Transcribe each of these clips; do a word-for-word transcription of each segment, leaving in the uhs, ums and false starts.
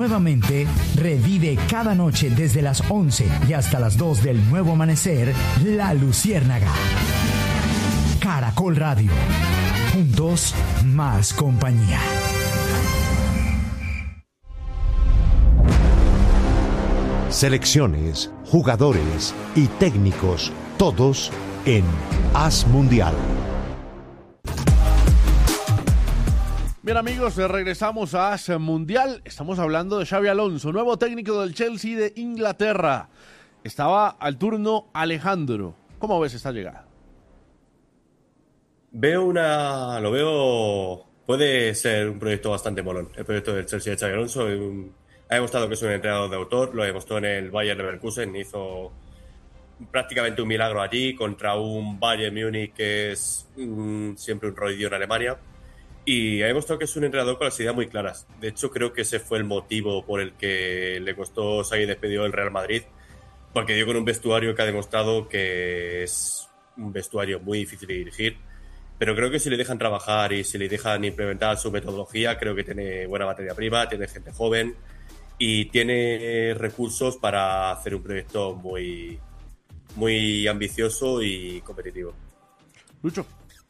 Nuevamente, revive cada noche desde las once y hasta las dos del nuevo amanecer, La Luciérnaga. Caracol Radio. Juntos, más compañía. Selecciones, jugadores y técnicos, todos en As Mundial. Bien amigos, regresamos a As Mundial. Estamos hablando de Xabi Alonso, nuevo técnico del Chelsea de Inglaterra. Estaba al turno Alejandro. ¿Cómo ves esta llegada? Veo una... Lo veo... Puede ser un proyecto bastante molón. El proyecto del Chelsea de Xabi Alonso. Un, ha demostrado que es un entrenador de autor. Lo demostró en el Bayer Leverkusen. Hizo prácticamente un milagro allí contra un Bayern Múnich que es um, siempre un rodillo en Alemania. Y ha demostrado que es un entrenador con las ideas muy claras. De hecho, creo que ese fue el motivo por el que le costó salir despedido del Real Madrid. Porque dio con un vestuario que ha demostrado que es un vestuario muy difícil de dirigir. Pero creo que si le dejan trabajar y si le dejan implementar su metodología, creo que tiene buena materia prima, tiene gente joven y tiene recursos para hacer un proyecto muy, muy ambicioso y competitivo. Lucho.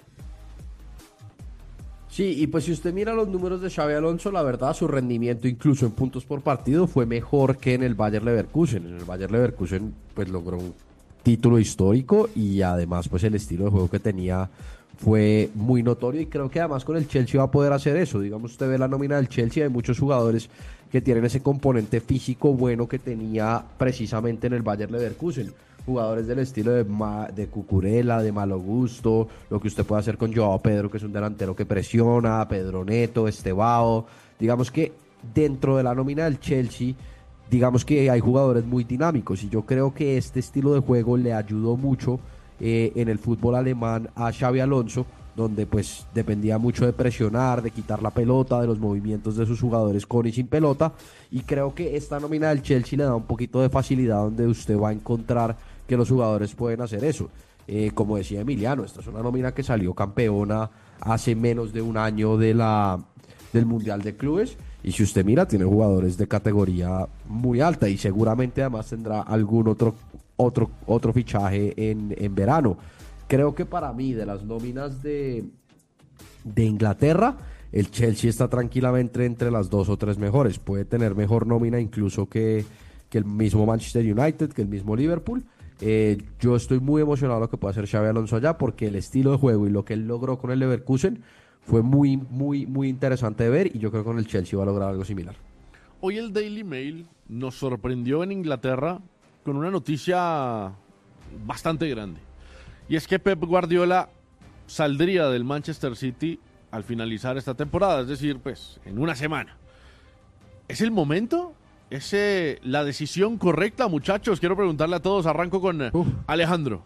Sí, y pues si usted mira los números de Xabi Alonso, la verdad su rendimiento incluso en puntos por partido fue mejor que en el Bayer Leverkusen. En el Bayer Leverkusen pues logró un título histórico y además pues el estilo de juego que tenía fue muy notorio y creo que además con el Chelsea va a poder hacer eso. Digamos, usted ve la nómina del Chelsea, hay muchos jugadores que tienen ese componente físico bueno que tenía precisamente en el Bayer Leverkusen. Jugadores del estilo de, Ma, de Cucurella, de Malo Gusto, lo que usted puede hacer con Joao Pedro, que es un delantero que presiona, Pedro Neto, Estevao. Digamos que dentro de la nómina del Chelsea, digamos que hay jugadores muy dinámicos y yo creo que este estilo de juego le ayudó mucho eh, en el fútbol alemán a Xabi Alonso, donde pues dependía mucho de presionar, de quitar la pelota, de los movimientos de sus jugadores con y sin pelota, y creo que esta nómina del Chelsea le da un poquito de facilidad donde usted va a encontrar que los jugadores pueden hacer eso. Eh, como decía Emiliano, esta es una nómina que salió campeona hace menos de un año de la, del Mundial de Clubes, y si usted mira, tiene jugadores de categoría muy alta, y seguramente además tendrá algún otro, otro, otro fichaje en, en verano. Creo que para mí, de las nóminas de, de Inglaterra, el Chelsea está tranquilamente entre las dos o tres mejores. Puede tener mejor nómina incluso que, que el mismo Manchester United, que el mismo Liverpool. Eh, yo estoy muy emocionado de lo que puede hacer Xabi Alonso allá, porque el estilo de juego y lo que él logró con el Leverkusen fue muy, muy, muy interesante de ver, y yo creo que con el Chelsea va a lograr algo similar. Hoy el Daily Mail nos sorprendió en Inglaterra con una noticia bastante grande. Y es que Pep Guardiola saldría del Manchester City al finalizar esta temporada, es decir, pues en una semana. ¿Es el momento? ¿Es eh, la decisión correcta, muchachos? Quiero preguntarle a todos. Arranco con uh. Alejandro.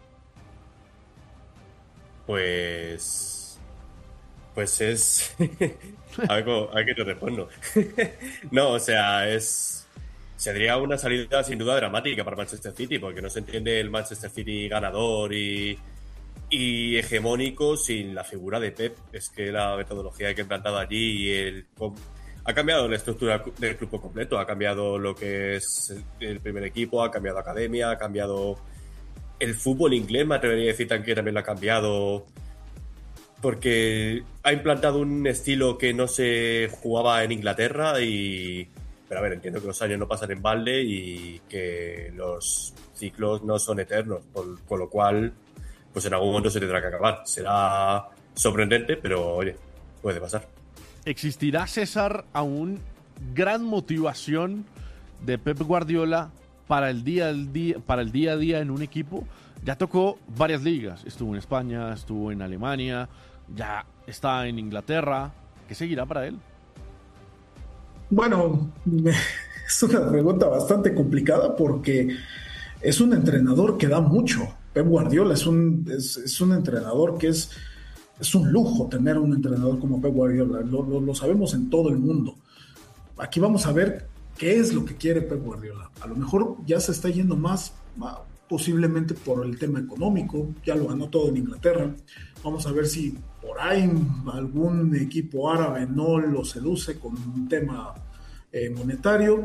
Pues... Pues es... algo, hay que te respondo. No, o sea, es... Sería una salida sin duda dramática para Manchester City, porque no se entiende el Manchester City ganador y... y hegemónico sin la figura de Pep. Es que la metodología que ha implantado allí y el, ha cambiado la estructura del club completo, ha cambiado lo que es el primer equipo, ha cambiado academia, ha cambiado el fútbol inglés, me atrevería a decir que también lo ha cambiado, porque ha implantado un estilo que no se jugaba en Inglaterra. Y pero a ver, entiendo que los años no pasan en balde y que los ciclos no son eternos, por, con lo cual pues en algún momento se tendrá que acabar. Será sorprendente, pero oye, puede pasar. ¿Existirá, César, aún gran motivación de Pep Guardiola para el día, el día, para el día a día en un equipo? Ya tocó varias ligas. Estuvo en España, estuvo en Alemania, ya está en Inglaterra. ¿Qué seguirá para él? Bueno, es una pregunta bastante complicada porque es un entrenador que da mucho. Pep Guardiola es un, es, es un entrenador que es, es un lujo tener un entrenador como Pep Guardiola. Lo, lo, lo sabemos en todo el mundo. Aquí vamos a ver qué es lo que quiere Pep Guardiola. A lo mejor ya se está yendo más, más posiblemente por el tema económico. Ya lo ganó todo en Inglaterra. Vamos a ver si por ahí algún equipo árabe no lo seduce con un tema eh, monetario.